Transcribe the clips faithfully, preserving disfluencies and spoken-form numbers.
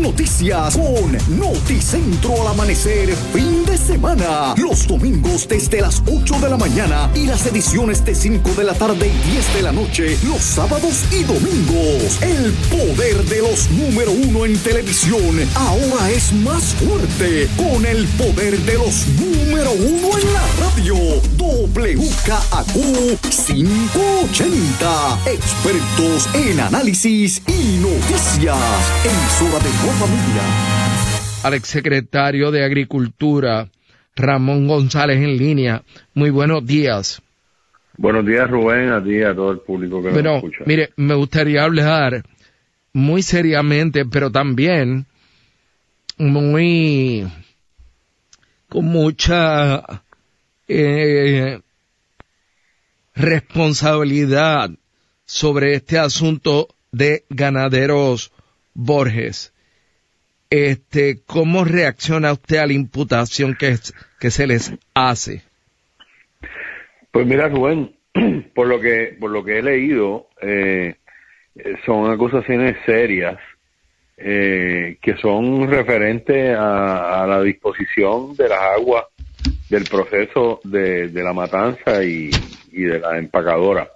noticias con Noticentro al amanecer, fin de semana. Los domingos desde las ocho de la mañana y las ediciones de cinco de la tarde y diez de la noche, los sábados y domingos. El poder de los número uno en televisión ahora es más fuerte con el poder de los número uno en la radio. W K A Q quinientos ochenta. Expertos en análisis y noticias. Emisora de Tu Familia. Al exsecretario de Agricultura, Ramón González, en línea. Muy buenos días. Buenos días, Rubén, a ti y a todo el público que bueno, nos escucha. Mire, me gustaría hablar muy seriamente, pero también muy con mucha eh, responsabilidad sobre este asunto de Ganaderos Borges. Este, ¿cómo reacciona usted a la imputación que, que se les hace? Pues mira, Rubén, por lo que por lo que he leído, eh, son acusaciones serias eh, que son referentes a, a la disposición de las aguas del proceso de, de la matanza y, y de la empacadora.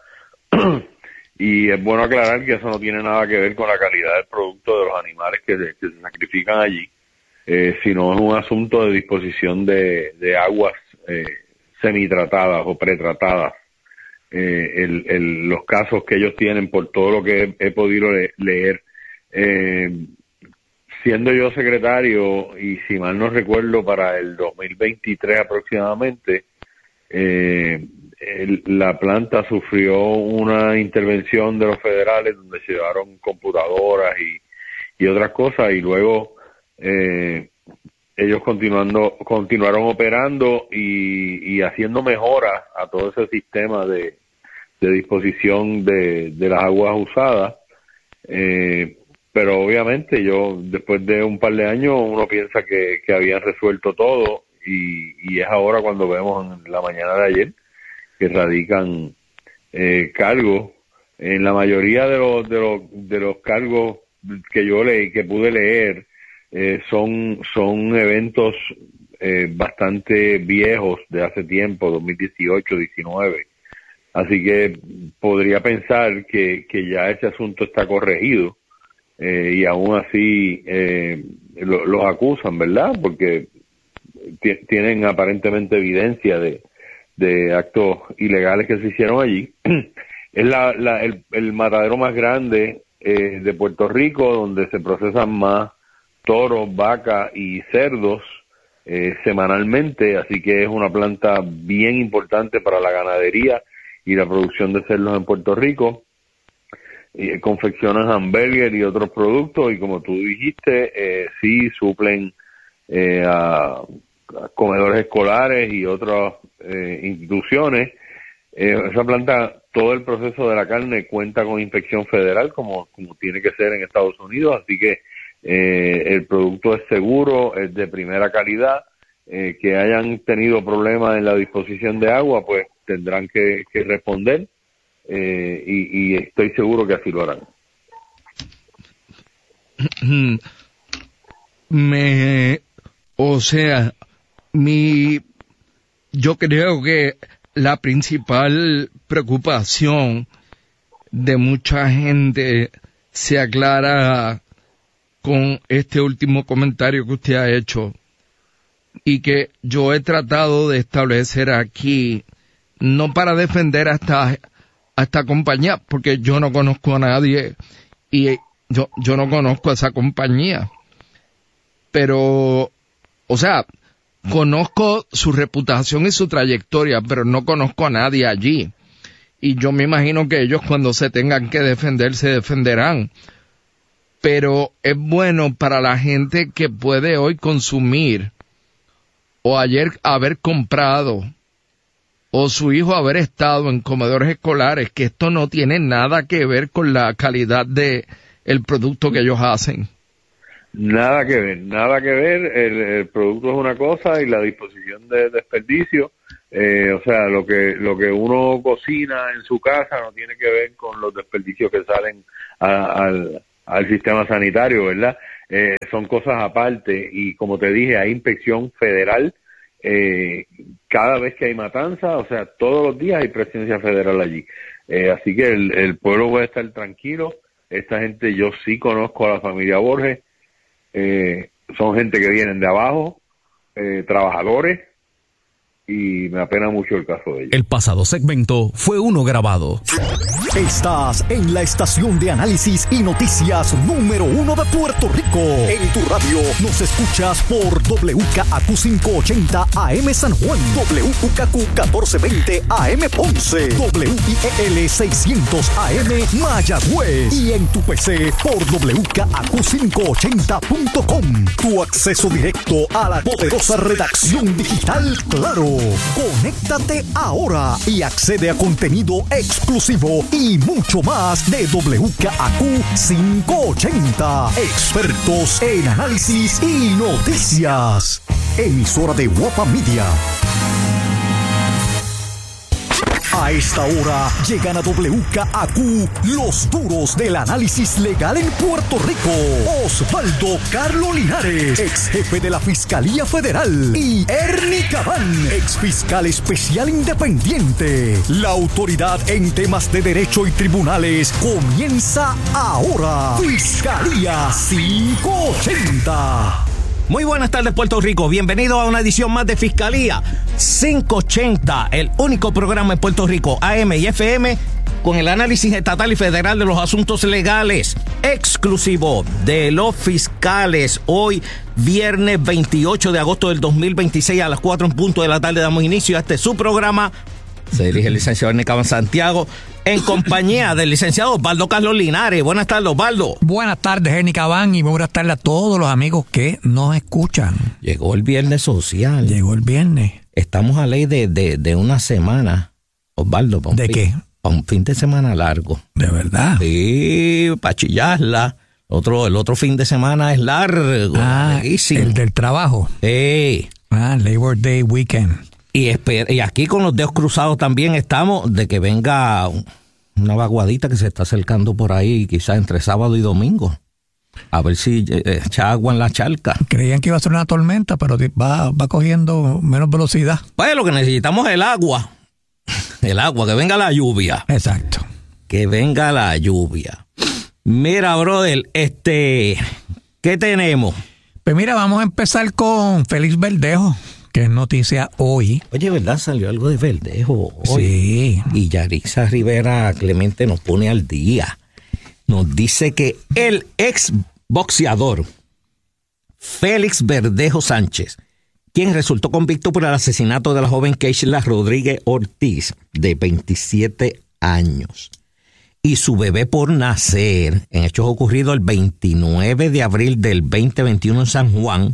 Y es bueno aclarar que eso no tiene nada que ver con la calidad del producto de los animales que se, que se sacrifican allí, eh, sino es un asunto de disposición de, de aguas eh, semitratadas o pretratadas. Eh, el, el, los casos que ellos tienen, por todo lo que he, he podido le, leer, eh, siendo yo secretario, y si mal no recuerdo, para el dos mil veintitrés aproximadamente, eh, el, la planta sufrió una intervención de los federales donde se llevaron computadoras y, y otras cosas, y luego eh, ellos continuando continuaron operando y, y haciendo mejoras a todo ese sistema de, de disposición de, de las aguas usadas. Eh, pero obviamente yo, después de un par de años, uno piensa que, que habían resuelto todo, y, y es ahora cuando vemos en la mañana de ayer que radican eh, cargos. En la mayoría de los de los de los cargos que yo leí, que pude leer, eh, son son eventos eh, bastante viejos, de hace tiempo, dos mil dieciocho, diecinueve. Así que podría pensar que que ya ese asunto está corregido, eh, y aún así eh, lo, los acusan, ¿verdad? Porque t- tienen aparentemente evidencia de de actos ilegales que se hicieron allí. Es la, la, el, el matadero más grande eh, de Puerto Rico, donde se procesan más toros, vacas y cerdos eh, semanalmente, así que es una planta bien importante para la ganadería y la producción de cerdos en Puerto Rico. Eh, confeccionan hamburgues y otros productos, y como tú dijiste, eh, sí suplen eh, a comedores escolares y otras eh, instituciones. Eh, esa planta, todo el proceso de la carne cuenta con inspección federal, como, como tiene que ser en Estados Unidos, así que eh, el producto es seguro, es de primera calidad. Eh, que hayan tenido problemas en la disposición de agua, pues tendrán que, que responder, eh, y, y estoy seguro que así lo harán. Me, o sea, mi, yo creo que la principal preocupación de mucha gente se aclara con este último comentario que usted ha hecho, y que yo he tratado de establecer aquí, no para defender a esta, a esta compañía, porque yo no conozco a nadie y yo, yo no conozco a esa compañía, pero, o sea, conozco su reputación y su trayectoria, pero no conozco a nadie allí. Y yo me imagino que ellos, cuando se tengan que defender, se defenderán. Pero es bueno para la gente que puede hoy consumir, o ayer haber comprado, o su hijo haber estado en comedores escolares, que esto no tiene nada que ver con la calidad de el producto que ellos hacen. Nada que ver, nada que ver. El, el producto es una cosa y la disposición de desperdicio, eh, o sea, lo que lo que uno cocina en su casa no tiene que ver con los desperdicios que salen a, al, al sistema sanitario, ¿verdad? eh, son cosas aparte, y como te dije, hay inspección federal eh, cada vez que hay matanza, o sea, todos los días hay presencia federal allí. Eh, así que el, el pueblo puede estar tranquilo. Esta gente, yo sí conozco a la familia Borges, eh, son gente que vienen de abajo, eh, trabajadores, y me apena mucho el caso de ellos. El pasado segmento fue uno grabado. Estás en la estación de análisis y noticias número uno de Puerto Rico. En tu radio nos escuchas por W K A Q quinientos ochenta A M San Juan, W K Q catorce veinte A M Ponce, W I E L seiscientos A M Mayagüez, y en tu P C por W K A Q quinientos ochenta punto com. Tu acceso directo a la poderosa redacción digital Claro. Conéctate ahora y accede a contenido exclusivo y mucho más de W K A Q quinientos ochenta. Expertos en análisis y noticias. Emisora de Guapa Media. A esta hora llegan a W K A Q los duros del análisis legal en Puerto Rico. Osvaldo Carlos Linares, ex jefe de la Fiscalía Federal, y Ernie Cabán, ex fiscal especial independiente. La autoridad en temas de derecho y tribunales comienza ahora. Fiscalía quinientos ochenta. Muy buenas tardes, Puerto Rico. Bienvenido a una edición más de Fiscalía quinientos ochenta, el único programa en Puerto Rico, A M y F M, con el análisis estatal y federal de los asuntos legales, exclusivo de los fiscales. Hoy, viernes veintiocho de agosto del dos mil veintiséis, a las cuatro en punto de la tarde, damos inicio a este su programa. Se dirige el licenciado Ernie Cabán Santiago, en compañía del licenciado Osvaldo Carlos Linares. Buenas tardes, Osvaldo. Buenas tardes, Ernie Cabán, y buenas tardes a todos los amigos que nos escuchan. Llegó el viernes social. Llegó el viernes. Estamos a ley de, de, de una semana, Osvaldo. ¿De fin, qué? Para un fin de semana largo. ¿De verdad? Sí, para chillarla. Otro, el otro fin de semana es largo. Ah, larguísimo. El del trabajo. Sí. Ah, Labor Day Weekend. Y, esper- y aquí con los dedos cruzados también estamos de que venga una vaguadita que se está acercando por ahí, quizás entre sábado y domingo. A ver si eh, echa agua en la charca. Creían que iba a ser una tormenta, pero va, va cogiendo menos velocidad. Pues lo que necesitamos es el agua. El agua, que venga la lluvia. Exacto. Que venga la lluvia. Mira, brother, este, ¿qué tenemos? Pues mira, vamos a empezar con Félix Verdejo, que es noticia hoy. Oye, ¿verdad? Salió algo de Verdejo hoy. Sí. Y Yarixa Rivera Clemente nos pone al día. Nos dice que el ex boxeador Félix Verdejo Sánchez, quien resultó convicto por el asesinato de la joven Keishla Rodríguez Ortiz, de veintisiete años, y su bebé por nacer, en hechos ocurridos el veintinueve de abril del veinte veintiuno en San Juan,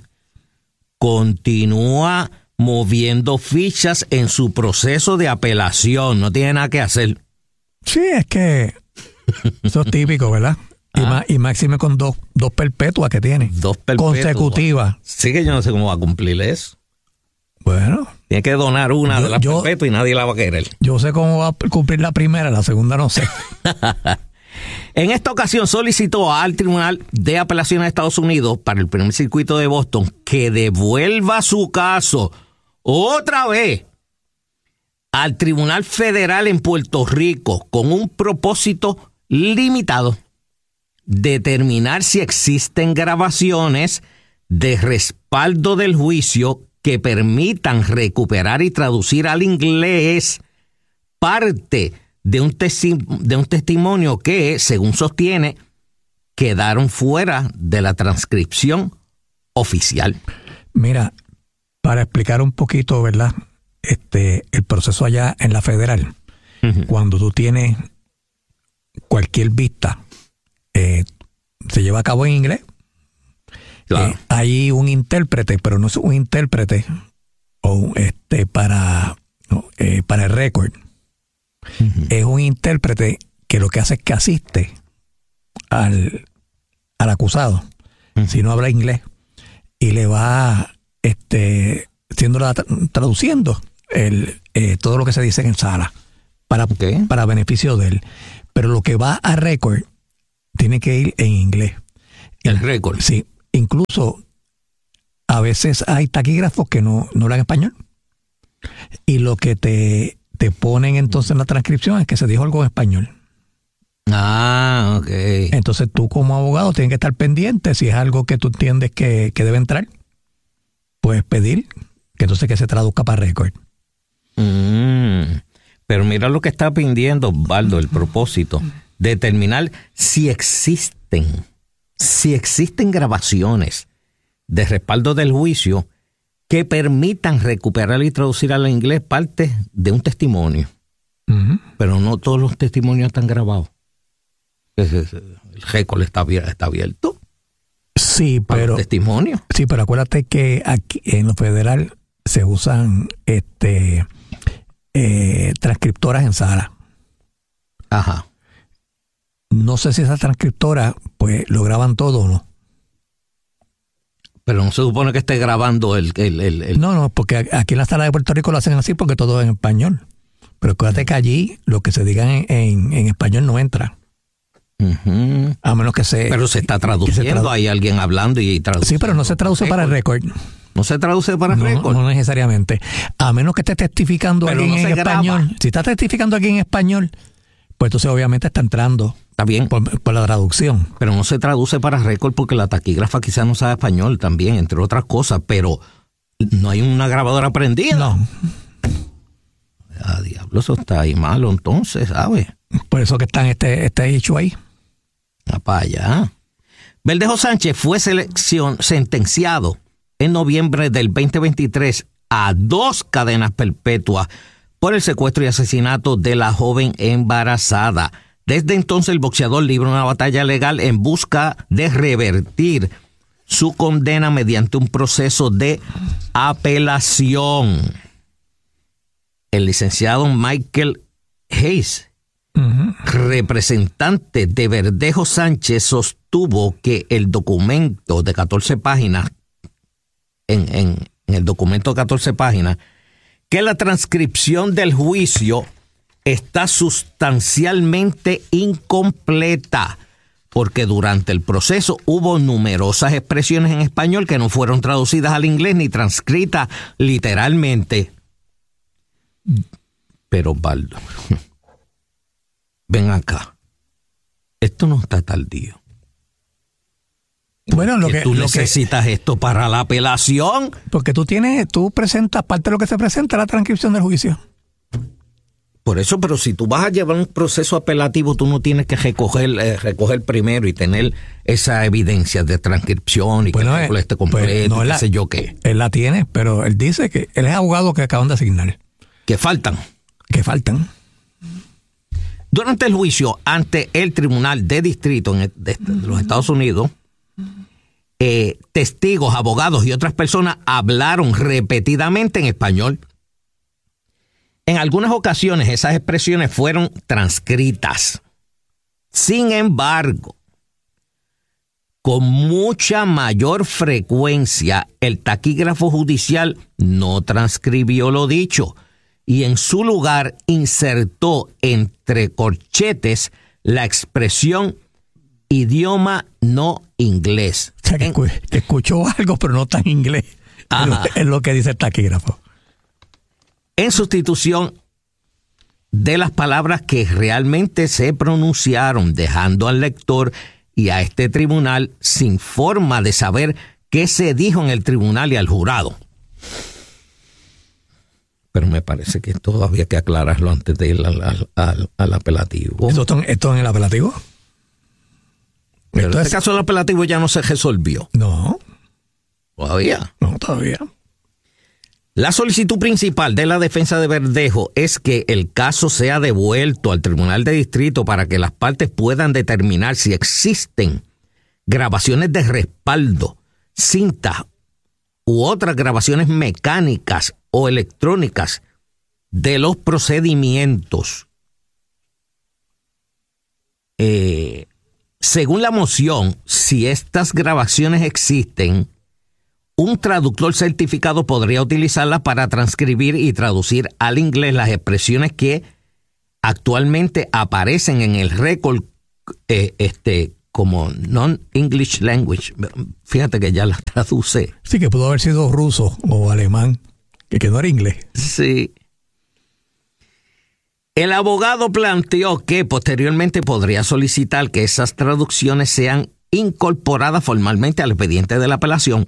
continúa moviendo fichas en su proceso de apelación. No tiene nada que hacer. Sí, es que eso es típico, ¿verdad? Y, Ah. ma- y máxime con dos, dos perpetuas que tiene. Dos perpetuas. Consecutivas. Sí, que yo no sé cómo va a cumplir eso. Bueno, Tiene que donar una Yo- de las yo- perpetuas y nadie la va a querer. yo sé cómo va a cumplir la primera, la segunda no sé. En esta ocasión solicitó al Tribunal de Apelaciones de Estados Unidos para el primer circuito de Boston que devuelva su caso otra vez al Tribunal Federal en Puerto Rico con un propósito limitado: determinar si existen grabaciones de respaldo del juicio que permitan recuperar y traducir al inglés parte de un, testi- de un testimonio que, según sostiene, quedaron fuera de la transcripción oficial. Mira, para explicar un poquito, ¿verdad? Este, el proceso allá en la federal, Uh-huh. cuando tú tienes cualquier vista, eh, se lleva a cabo en inglés. Claro. Eh, hay un intérprete, pero no es un intérprete o este para, no, eh, para el récord. Uh-huh. Es un intérprete que lo que hace es que asiste al, al acusado, Uh-huh. si no habla inglés, y le va este, siendo la, traduciendo el, eh, todo lo que se dice en sala para, Okay. para beneficio de él. Pero lo que va a récord tiene que ir en inglés. El récord. Sí. incluso a veces hay taquígrafos que no, no hablan español. Y lo que te, te ponen entonces en la transcripción es que se dijo algo en español. Ah, ok. Entonces tú como abogado tienes que estar pendiente si es algo que tú entiendes que, que debe entrar. Puedes pedir que entonces que se traduzca para récord. Mm, pero mira lo que está pidiendo Osvaldo, el propósito. Determinar si existen, si existen grabaciones de respaldo del juicio que permitan recuperar y traducir al inglés parte de un testimonio. Uh-huh. Pero no todos los testimonios están grabados. El récord está, está abierto. Sí, pero testimonio. Sí, pero acuérdate que aquí en lo federal se usan este eh, transcriptoras en sala. Ajá. No sé si esas transcriptoras pues lo graban todo o no. Pero no se supone que esté grabando el... el, el, el... No, no, porque aquí en la sala de Puerto Rico lo hacen así porque todo es en español. Pero acuérdate que allí lo que se diga en, en, en español no entra. Uh-huh. A menos que se... Pero se está traduciendo, se tradu- hay alguien hablando y traduciendo. Sí, pero no se traduce para el récord. ¿No se traduce para el no, récord? No necesariamente. A menos que esté testificando pero alguien no en graba. español. Si está testificando aquí en español, pues entonces obviamente está entrando. Está bien. Por, por la traducción. Pero no se traduce para récord porque la taquígrafa quizás no sabe español también, entre otras cosas, pero no hay una grabadora prendida. No. Ah, diablo, eso está ahí malo entonces, ¿sabes? Por eso que está en este, este hecho ahí. Ah, para allá. Verdejo Sánchez fue selección, sentenciado en noviembre del veinte veintitrés a dos cadenas perpetuas por el secuestro y asesinato de la joven embarazada. Desde entonces el boxeador libra una batalla legal en busca de revertir su condena mediante un proceso de apelación. El licenciado Michael Hayes, uh-huh. representante de Verdejo Sánchez, sostuvo que el documento de catorce páginas, en, en, en el documento de catorce páginas, que la transcripción del juicio está sustancialmente incompleta, porque durante el proceso hubo numerosas expresiones en español que no fueron traducidas al inglés ni transcritas literalmente. Pero, Osvaldo, ven acá. Esto no está tardío. Bueno, lo que tú lo necesitas que, esto para la apelación. Porque tú tienes, tú presentas parte de lo que se presenta, la transcripción del juicio. Por eso, pero si tú vas a llevar un proceso apelativo, tú no tienes que recoger, eh, recoger primero y tener esa evidencia de transcripción y bueno, que el récord esté completo, pues no, qué la, sé yo qué. Él la tiene, pero él dice que él es abogado que acaban de asignar. Que faltan. Que faltan. Durante el juicio ante el Tribunal de Distrito de, de, de los Estados Unidos, eh, testigos, abogados y otras personas hablaron repetidamente en español. En algunas ocasiones esas expresiones fueron transcritas. Sin embargo, con mucha mayor frecuencia, el taquígrafo judicial no transcribió lo dicho y en su lugar insertó entre corchetes la expresión idioma no inglés. O sea, que, en, que escuchó algo, pero no está en inglés. Es lo que dice el taquígrafo. En sustitución de las palabras que realmente se pronunciaron, dejando al lector y a este tribunal sin forma de saber qué se dijo en el tribunal y al jurado. Pero me parece que esto había que aclararlo antes de ir al, al, al, al apelativo. ¿Esto, ¿Esto en el apelativo? Pero en este caso el apelativo ya no se resolvió. No. ¿Todavía? No, todavía. La solicitud principal de la defensa de Verdejo es que el caso sea devuelto al Tribunal de Distrito para que las partes puedan determinar si existen grabaciones de respaldo, cintas u otras grabaciones mecánicas o electrónicas de los procedimientos. Eh, según la moción, si estas grabaciones existen, un traductor certificado podría utilizarlas para transcribir y traducir al inglés las expresiones que actualmente aparecen en el récord eh, este, como non-English language. Fíjate que ya la traduce. Sí, que pudo haber sido ruso o alemán, que, que no era inglés. Sí. El abogado planteó que posteriormente podría solicitar que esas traducciones sean incorporadas formalmente al expediente de la apelación.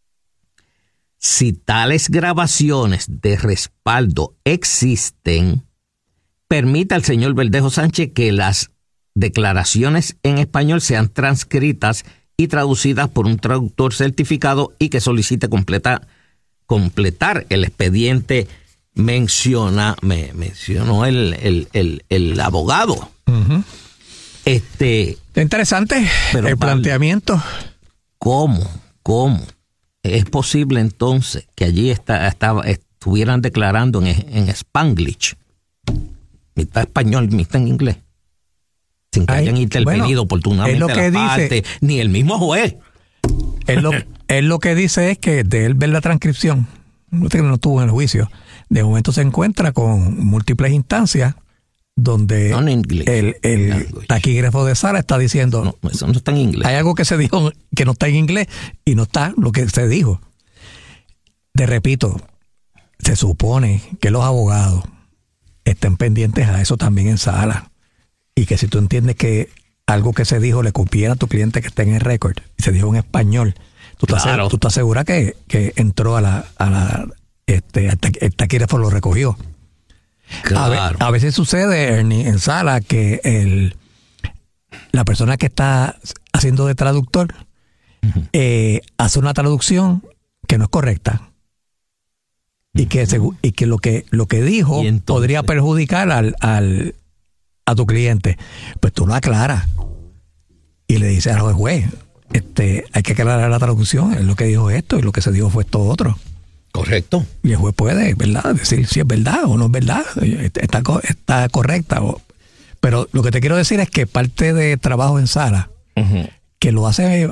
Si tales grabaciones de respaldo existen, permite al señor Verdejo Sánchez que las declaraciones en español sean transcritas y traducidas por un traductor certificado y que solicite completa, completar el expediente. Menciona, me mencionó el, el, el, el abogado. Uh-huh. Este, interesante pero el planteamiento. ¿Cómo? ¿Cómo? ¿Es posible entonces que allí está, estaba, estuvieran declarando en, en Spanglish? Mitad español, mitad en inglés. Sin que Ay, hayan intervenido bueno, oportunamente lo que la dice, parte, ni el mismo juez. Él lo, él lo que dice es que de él ver la transcripción, no sé que no estuvo en el juicio, de momento se encuentra con múltiples instancias donde no el, el taquígrafo de Sara está diciendo, no, eso no está en inglés. Hay algo que se dijo que no está en inglés y no está lo que se dijo. Te repito, se supone que los abogados estén pendientes a eso también en sala y que si tú entiendes que algo que se dijo le conviene a tu cliente que esté en el récord y se dijo en español, tú estás, claro. tú estás segura que, que entró a la, a la este, el taquígrafo lo recogió. Claro. A, a veces sucede, Ernie, en sala que el la persona que está haciendo de traductor uh-huh. eh, hace una traducción que no es correcta uh-huh. y que y que lo que lo que dijo podría perjudicar al, al a tu cliente. Pues tú lo aclaras y le dices al juez, este, hay que aclarar la traducción, es lo que dijo esto y lo que se dijo fue esto otro. Correcto. Y el juez puede, ¿verdad?, decir si es verdad o no es verdad, está, está correcta. O, pero lo que te quiero decir es que parte de trabajo en sala, uh-huh. que lo hace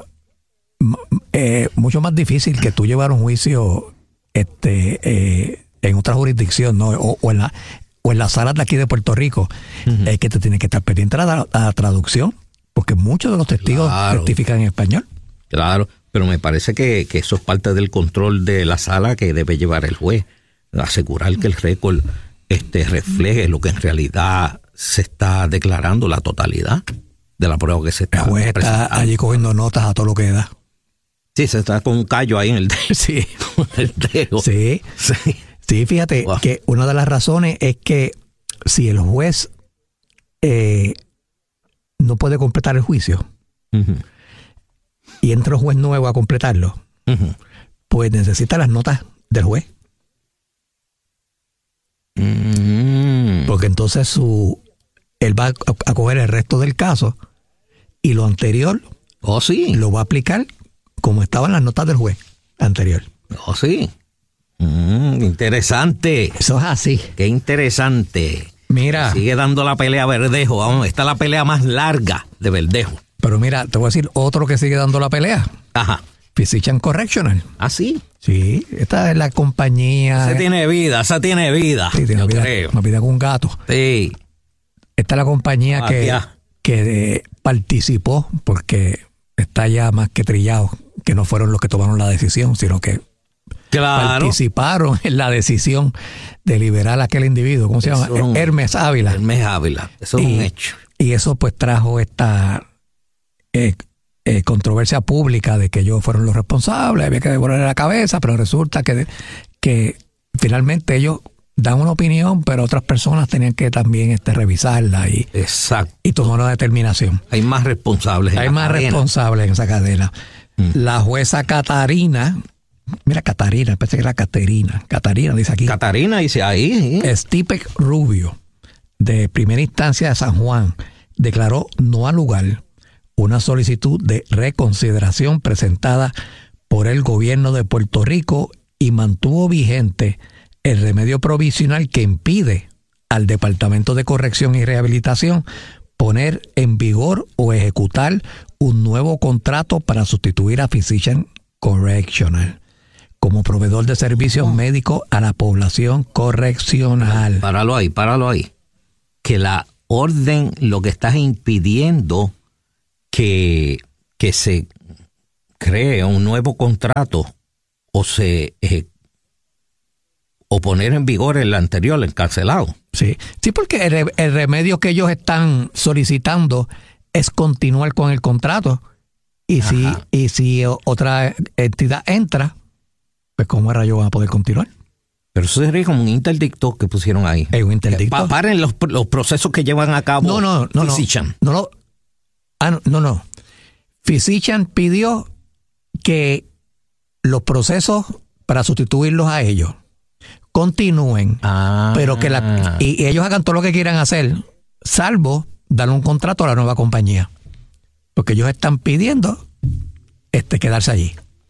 eh, mucho más difícil que tú llevar un juicio este eh, en otra jurisdicción, ¿no? O, o en la o en las salas de aquí de Puerto Rico, uh-huh. es que te tiene que estar pendiente a la, a la traducción, porque muchos de los testigos claro. testifican en español. Claro. Pero me parece que, que eso es parte del control de la sala que debe llevar el juez. Asegurar que el récord este, refleje lo que en realidad se está declarando, la totalidad de la prueba que se está El juez está allí cogiendo notas a todo lo que da. Sí, se está con un callo ahí en el dedo. Sí. Con el dedo. Sí. Sí, sí fíjate wow. que una de las razones es que si el juez eh, no puede completar el juicio, uh-huh. y entra un juez nuevo a completarlo, uh-huh. pues necesita las notas del juez. Mm. Porque entonces su él va a, a coger el resto del caso y lo anterior oh, sí. lo va a aplicar como estaban las notas del juez anterior. Oh, sí. Mm, interesante. Eso es así. Qué interesante. Mira. Sigue dando la pelea a Verdejo. Vamos, esta es la pelea más larga de Verdejo. Pero mira, te voy a decir otro que sigue dando la pelea. Ajá. Physicians Correctional. ¿Ah, sí? Sí, esta es la compañía. Esa tiene vida, esa tiene vida. Sí, tiene yo vida, creo. Más vida con un gato. Sí. Esta es la compañía ah, que, que eh, participó, porque está ya más que trillado, que no fueron los que tomaron la decisión, sino que claro. participaron en la decisión de liberar a aquel individuo. ¿Cómo se eso llama? Un, Hermes Ávila. Hermes Ávila. Eso es y, un hecho. Y eso pues trajo esta eh, eh, controversia pública de que ellos fueron los responsables, había que devolverle la cabeza, pero resulta que, que finalmente ellos dan una opinión, pero otras personas tenían que también este, revisarla y, Exacto. y tomar una determinación. Hay más responsables en Hay la más cadena. responsables en esa cadena. Mm. La jueza Catarina, mira Catarina, pensé que era Caterina. Catarina dice aquí. Catarina dice ahí. ¿sí? Stipek Rubio, de primera instancia de San Juan, declaró no al lugar una solicitud de reconsideración presentada por el gobierno de Puerto Rico y mantuvo vigente el remedio provisional que impide al Departamento de Corrección y Rehabilitación poner en vigor o ejecutar un nuevo contrato para sustituir a Physicians Correctional como proveedor de servicios médicos a la población correccional. Páralo ahí, páralo ahí. Que la orden lo que está impidiendo que, que se cree un nuevo contrato o se eh, o poner en vigor el anterior, el cancelado. Sí, sí, porque el, el remedio que ellos están solicitando es continuar con el contrato. Y Ajá. si y si otra entidad entra, pues ¿cómo rayos van a poder continuar? Pero eso sería como un interdicto que pusieron ahí. Es un interdicto. Pa paren los, los procesos que llevan a cabo. No, no, no. Physician. No, no. Ah, no, no. no. Physician pidió que los procesos para sustituirlos a ellos continúen, ah. pero que la, y, y ellos hagan todo lo que quieran hacer, salvo darle un contrato a la nueva compañía. Porque ellos están pidiendo este quedarse allí.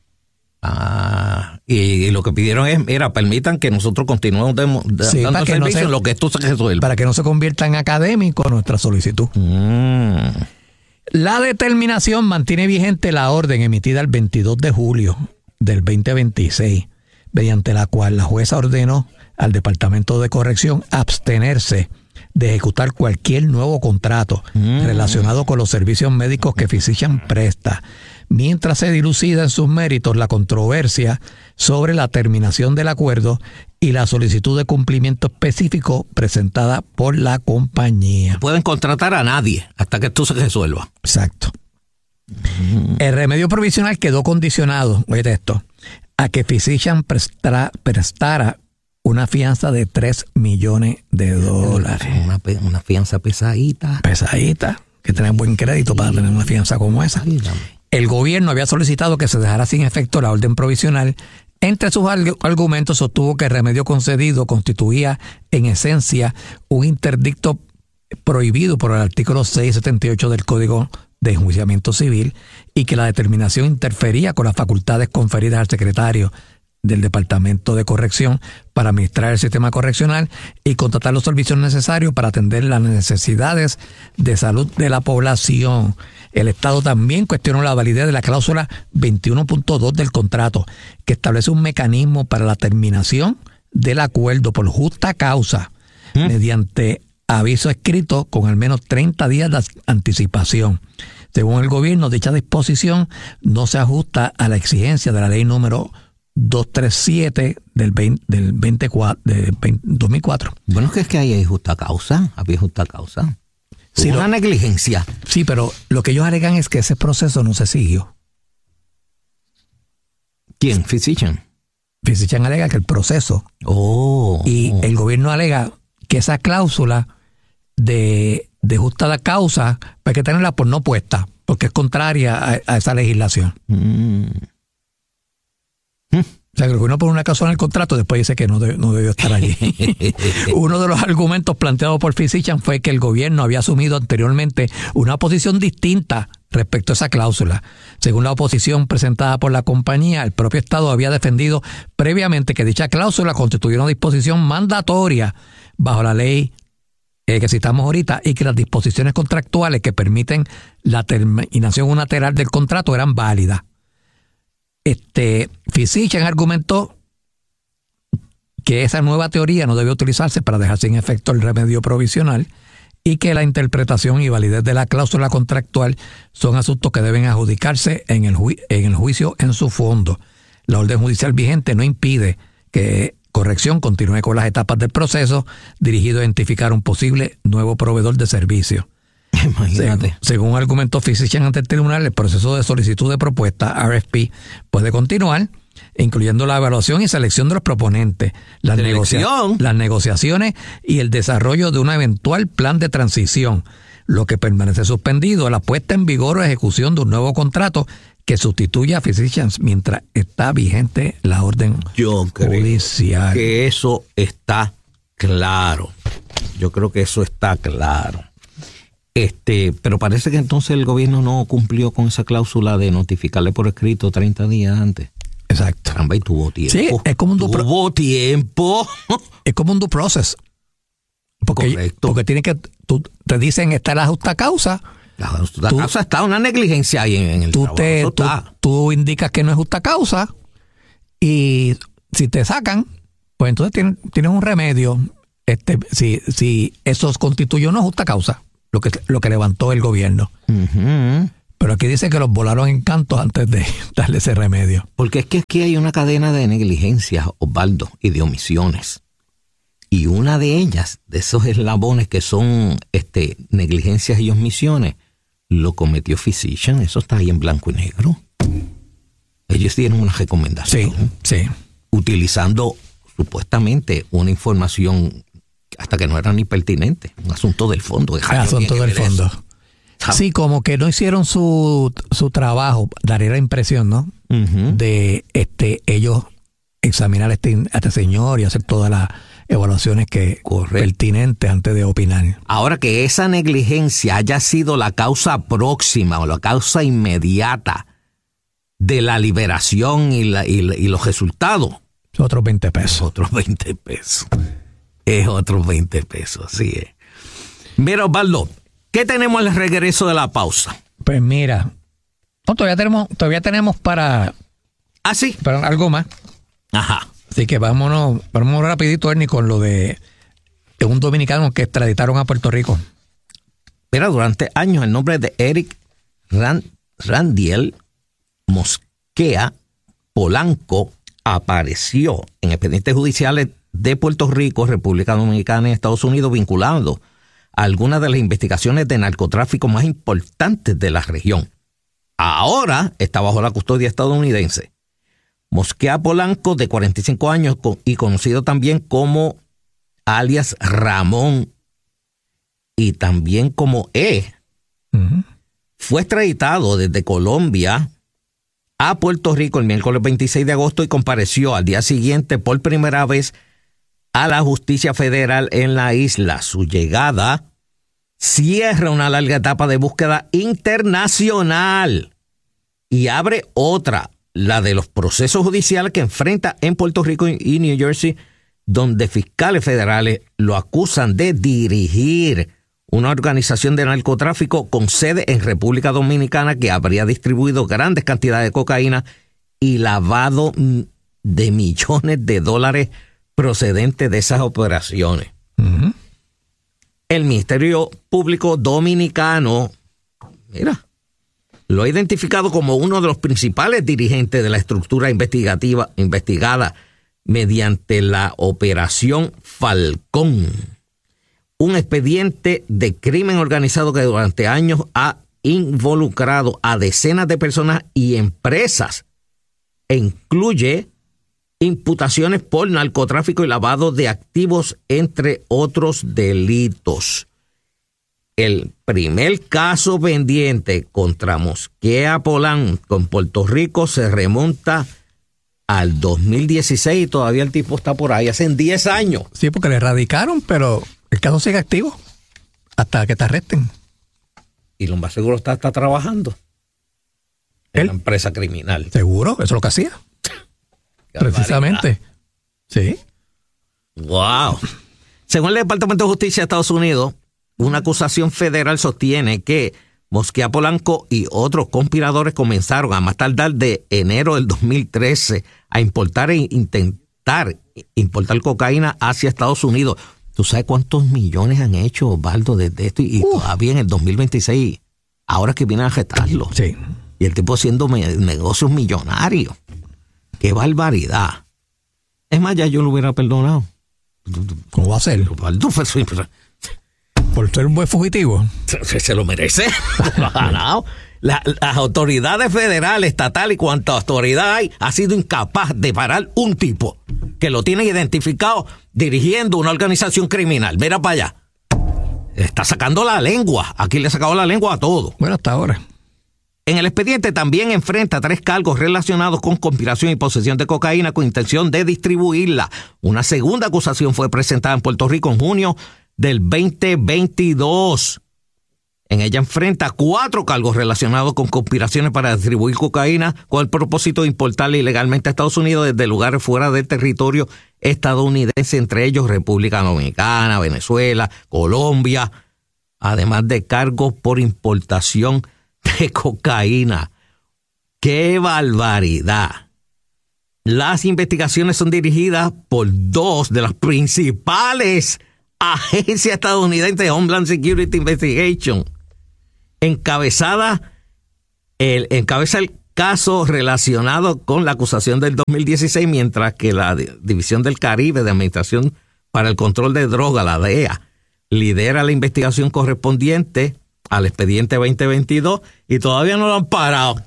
Ah, y, y lo que pidieron es, era, permitan que nosotros continuemos de, de, sí, dando servicio no se, en lo que esto se resuelva. Para que no se convierta en académico nuestra solicitud. Mm. La determinación mantiene vigente la orden emitida el veintidós de julio del veinte veintiséis, mediante la cual la jueza ordenó al Departamento de Corrección abstenerse de ejecutar cualquier nuevo contrato mm. relacionado con los servicios médicos que Physician presta, mientras se dilucida en sus méritos la controversia sobre la terminación del acuerdo y la solicitud de cumplimiento específico presentada por la compañía. Pueden contratar a nadie hasta que esto se resuelva. Exacto. Mm. El remedio provisional quedó condicionado, oye esto, a que Physician prestara, prestara una fianza de tres millones de dólares. Una, una fianza pesadita. Pesadita, que tienen buen crédito para tener una fianza como esa. El gobierno había solicitado que se dejara sin efecto la orden provisional. Entre sus argumentos sostuvo que el remedio concedido constituía en esencia un interdicto prohibido por el artículo seiscientos setenta y ocho del Código de Enjuiciamiento Civil y que la determinación interfería con las facultades conferidas al secretario del Departamento de Corrección para administrar el sistema correccional y contratar los servicios necesarios para atender las necesidades de salud de la población. El Estado también cuestionó la validez de la cláusula veintiuno punto dos del contrato, que establece un mecanismo para la terminación del acuerdo por justa causa, ¿Mm? mediante aviso escrito con al menos treinta días de anticipación. Según el gobierno, dicha disposición no se ajusta a la exigencia de la ley número doscientos treinta y siete del, veinte, del veinticuatro, de dos mil cuatro. Bueno, que es que ahí hay justa causa, había justa causa. Sí, una lo, negligencia. Sí, pero lo que ellos alegan es que ese proceso no se siguió. ¿Quién? Physician. Physician alega que el proceso. Oh. Y oh. el gobierno alega que esa cláusula de, de justa causa hay que tenerla por no puesta, porque es contraria a, a esa legislación. Mm. O sea, que el gobierno pone una cláusula en el contrato, después dice que no, de, no debió estar allí. Uno de los argumentos planteados por Physician fue que el gobierno había asumido anteriormente una posición distinta respecto a esa cláusula. Según la oposición presentada por la compañía, el propio Estado había defendido previamente que dicha cláusula constituía una disposición mandatoria bajo la ley eh, que citamos ahorita y que las disposiciones contractuales que permiten la terminación unilateral del contrato eran válidas. Este, Physician argumentó que esa nueva teoría no debe utilizarse para dejar sin efecto el remedio provisional y que la interpretación y validez de la cláusula contractual son asuntos que deben adjudicarse en el, ju en el juicio en su fondo. La orden judicial vigente no impide que Corrección continúe con las etapas del proceso dirigido a identificar un posible nuevo proveedor de servicio. Imagínate. Según, según argumentó Physician ante el tribunal, el proceso de solicitud de propuesta, R F P, puede continuar, incluyendo la evaluación y selección de los proponentes, las, negocia las negociaciones y el desarrollo de un eventual plan de transición. Lo que permanece suspendido es la puesta en vigor o ejecución de un nuevo contrato que sustituya a Physician mientras está vigente la orden Yo creo judicial. Que eso está claro. Yo creo que eso está claro. Este, pero parece que entonces el gobierno no cumplió con esa cláusula de notificarle por escrito treinta días antes. Exacto. Caramba, y tuvo tiempo. Sí, es como un due tuvo tiempo. Es como un due process. Porque, Correcto. porque tiene que, tú, te dicen está la justa causa. La justa tú, causa está, una negligencia ahí en, en el tú trabajo. Te, Eso tú, está. tú indicas que no es justa causa y si te sacan, pues entonces tienes, tienes un remedio. Este, si, si eso constituye una justa causa. Lo que, lo que levantó el gobierno. Uh-huh. Pero aquí dice que los volaron en cantos antes de darle ese remedio. Porque es que aquí hay una cadena de negligencias, Osvaldo, y de omisiones. Y una de ellas, de esos eslabones que son este, negligencias y omisiones, lo cometió Physician. Eso está ahí en blanco y negro. Ellos dieron una recomendación. Sí, sí. Utilizando supuestamente una información hasta que no era ni pertinente. Un asunto del fondo. Un asunto del fondo. Eso. Sí, como que no hicieron su, su trabajo, daría la impresión, ¿no? Uh-huh. De este ellos examinar a este, a este señor y hacer todas las evaluaciones que pertinentes antes de opinar. Ahora, que esa negligencia haya sido la causa próxima o la causa inmediata de la liberación y, la, y, y los resultados. Es otros veinte pesos. Es otros veinte pesos. Es otros veinte pesos, así es. Mira, Osvaldo, ¿qué tenemos al regreso de la pausa? Pues mira, no, todavía tenemos, todavía tenemos para... ¿Ah, sí? Para algo más. Ajá. Así que vámonos, vámonos rapidito, Ernie, con lo de, de un dominicano que extraditaron a Puerto Rico. Mira, durante años el nombre de Eric Rand, Randiel Mosquea Polanco apareció en expedientes judiciales de Puerto Rico, República Dominicana y Estados Unidos, vinculado a algunas de las investigaciones de narcotráfico más importantes de la región. Ahora está bajo la custodia estadounidense. Mosquea Polanco, de cuarenta y cinco años y conocido también como alias Ramón y también como E, uh-huh. fue extraditado desde Colombia a Puerto Rico el miércoles veintiséis de agosto y compareció al día siguiente por primera vez a la justicia federal en la isla. Su llegada cierra una larga etapa de búsqueda internacional y abre otra, la de los procesos judiciales que enfrenta en Puerto Rico y New Jersey, donde fiscales federales lo acusan de dirigir una organización de narcotráfico con sede en República Dominicana que habría distribuido grandes cantidades de cocaína y lavado de millones de dólares procedentes de esas operaciones. Uh-huh. El Ministerio Público Dominicano, mira, lo ha identificado como uno de los principales dirigentes de la estructura investigativa investigada mediante la Operación Falcón, un expediente de crimen organizado que durante años ha involucrado a decenas de personas y empresas e incluye imputaciones por narcotráfico y lavado de activos, entre otros delitos. El primer caso pendiente contra Mosquea Polanco en Puerto Rico se remonta al dos mil dieciséis y todavía el tipo está por ahí, hace diez años. Sí, porque le erradicaron, pero el caso sigue activo hasta que te arresten. Y lo más seguro está, está trabajando en ¿Él? La empresa criminal. Seguro, eso es lo que hacía. Precisamente. Sí. Wow. Según el Departamento de Justicia de Estados Unidos, una acusación federal sostiene que Mosquea Polanco y otros conspiradores comenzaron a más tardar de enero del dos mil trece a importar e intentar importar cocaína hacia Estados Unidos. ¿Tú sabes cuántos millones han hecho, Osvaldo, desde esto? Y uh. todavía en el dos mil veintiséis, ahora que vienen a gestarlo. Sí. Y el tipo haciendo me- negocios millonarios. ¡Qué barbaridad! Es más, ya yo lo hubiera perdonado. ¿Cómo va a ser? Osvaldo fue siempre... Por ser un buen fugitivo. Se, se lo merece. Lo ha ganado. La, las autoridades federales, estatal y cuanta autoridad hay, ha sido incapaz de parar un tipo que lo tiene identificado dirigiendo una organización criminal. Mira para allá. Está sacando la lengua. Aquí le ha sacado la lengua a todo. Bueno, hasta ahora. En el expediente también enfrenta tres cargos relacionados con conspiración y posesión de cocaína con intención de distribuirla. Una segunda acusación fue presentada en Puerto Rico en junio del veinte veintidós. En ella enfrenta cuatro cargos relacionados con conspiraciones para distribuir cocaína con el propósito de importarla ilegalmente a Estados Unidos desde lugares fuera del territorio estadounidense, entre ellos República Dominicana, Venezuela, Colombia, además de cargos por importación de cocaína. ¡Qué barbaridad! Las investigaciones son dirigidas por dos de las principales agencia estadounidense de Homeland Security Investigation, encabezada el, encabeza el caso relacionado con la acusación del dos mil dieciséis, mientras que la División del Caribe de Administración para el Control de Drogas, la D E A, lidera la investigación correspondiente al expediente veinte veintidós y todavía no lo han parado.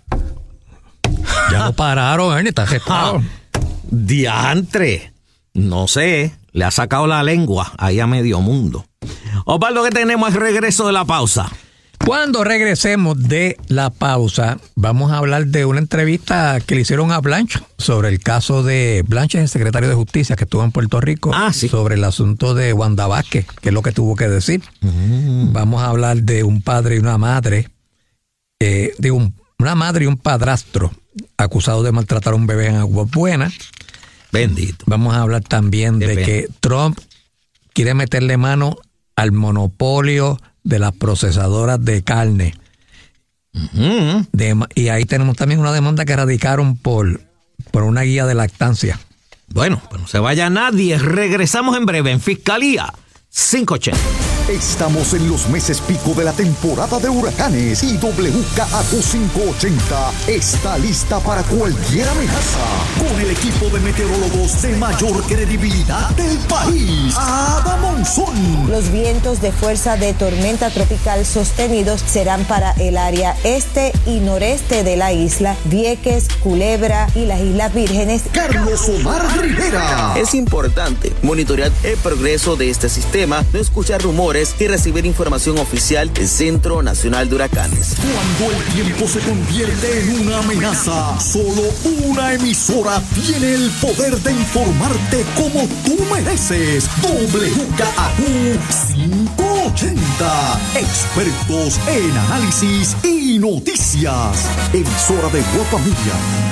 Ya lo pararon, Ernie, está arrestado. Diantre, no sé, le ha sacado la lengua ahí a medio mundo. Osvaldo, ¿qué tenemos al regreso de la pausa? Cuando regresemos de la pausa, vamos a hablar de una entrevista que le hicieron a Blanche sobre el caso de Blanche, el secretario de Justicia que estuvo en Puerto Rico, ah, sí. sobre el asunto de Wanda Vázquez, que es lo que tuvo que decir. Mm. Vamos a hablar de un padre y una madre, eh, de un, una madre y un padrastro acusados de maltratar a un bebé en Aguas Buenas. Bendito. Vamos a hablar también Qué de pena. que Trump quiere meterle mano al monopolio de las procesadoras de carne. Uh-huh. De, y ahí tenemos también una demanda que radicaron por, por una guía de lactancia. Bueno, pues no se vaya nadie. Regresamos en breve en Fiscalía quinientos ochenta. Estamos en los meses pico de la temporada de huracanes y W K A Q quinientos ochenta está lista para cualquier amenaza con el equipo de meteorólogos de mayor credibilidad del país, Ada Monzón. Los vientos de fuerza de tormenta tropical sostenidos serán para el área este y noreste de la isla, Vieques, Culebra y las Islas Vírgenes. Carlos Omar Rivera. Es importante monitorear el progreso de este sistema, no escuchar rumores y recibir información oficial del Centro Nacional de Huracanes. Cuando el tiempo se convierte en una amenaza, solo una emisora tiene el poder de informarte como tú mereces. W K A Q quinientos ochenta. Expertos en análisis y noticias. Emisora de Guapa Media.